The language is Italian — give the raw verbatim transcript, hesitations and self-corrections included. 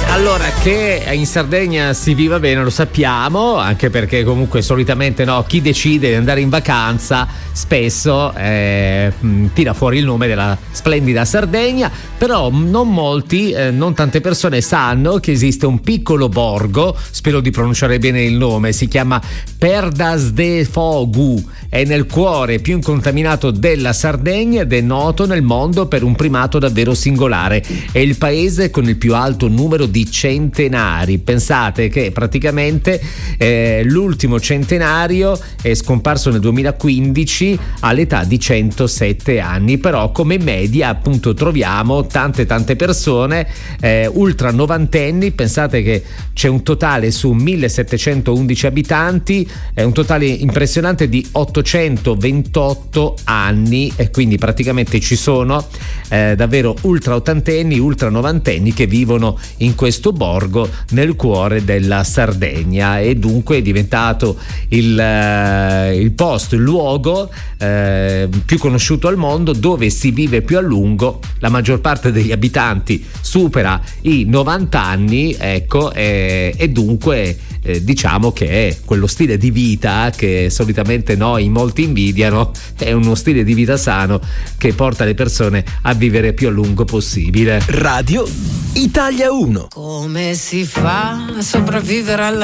Allora, che in Sardegna si viva bene lo sappiamo, anche perché comunque solitamente no, chi decide di andare in vacanza spesso eh, tira fuori il nome della splendida Sardegna, però non molti, eh, non tante persone sanno che esiste un piccolo borgo, spero di pronunciare bene il nome, si chiama Perdas de Fogu, è nel cuore più incontaminato della Sardegna ed è noto nel mondo per un primato davvero singolare, è il paese con il più alto numero di centenari. Pensate che praticamente eh, l'ultimo centenario è scomparso nel duemilaquindici all'età di centosette anni, però come media appunto troviamo tante tante persone eh, ultra novantenni. Pensate che c'è un totale su millesettecentoundici abitanti, è un totale impressionante di ottocentoventotto anni, e quindi praticamente ci sono eh, davvero ultra ottantenni, ultra novantenni che vivono in questo borgo nel cuore della Sardegna, e dunque è diventato il, eh, il posto, il luogo eh, più conosciuto al mondo dove si vive più a lungo. La maggior parte degli abitanti supera i novanta anni, ecco, e, e dunque eh, diciamo che è quello stile di vita che solitamente noi molti invidiano, è uno stile di vita sano che porta le persone a vivere più a lungo possibile. Radio Italia uno. Come si fa a sopravvivere alla